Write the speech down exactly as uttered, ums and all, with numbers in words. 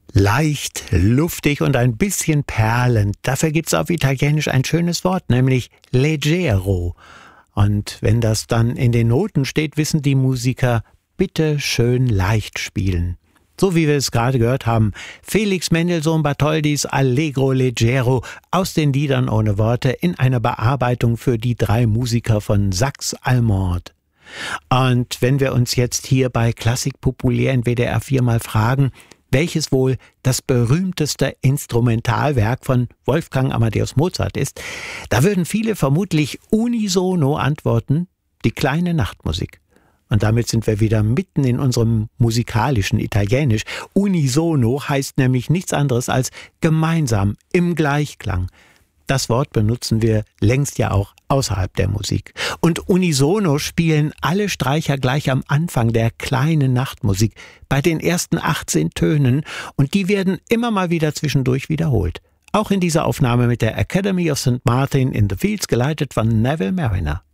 Leicht, luftig und ein bisschen perlend. Dafür gibt's auf Italienisch ein schönes Wort, nämlich leggero. Und wenn das dann in den Noten steht, wissen die Musiker, bitte schön leicht spielen. So wie wir es gerade gehört haben, Felix Mendelssohn Bartholdis Allegro Leggero aus den Liedern ohne Worte in einer Bearbeitung für die drei Musiker von Sax Allemande. Und wenn wir uns jetzt hier bei Klassik Populär in W D R vier mal fragen, welches wohl das berühmteste Instrumentalwerk von Wolfgang Amadeus Mozart ist, da würden viele vermutlich unisono antworten, die kleine Nachtmusik. Und damit sind wir wieder mitten in unserem musikalischen Italienisch. Unisono heißt nämlich nichts anderes als gemeinsam, im Gleichklang. Das Wort benutzen wir längst ja auch außerhalb der Musik. Und unisono spielen alle Streicher gleich am Anfang der kleinen Nachtmusik, bei den ersten achtzehn Tönen, und die werden immer mal wieder zwischendurch wiederholt. Auch in dieser Aufnahme mit der Academy of Saint Martin in the Fields, geleitet von Neville Marriner.